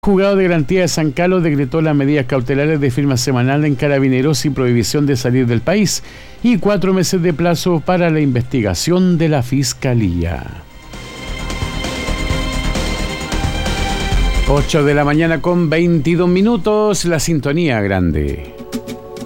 Juzgado de Garantía de San Carlos decretó las medidas cautelares de firma semanal en Carabineros y prohibición de salir del país y 4 meses de plazo para la investigación de la Fiscalía. 8 de la mañana con 22 minutos, la sintonía grande.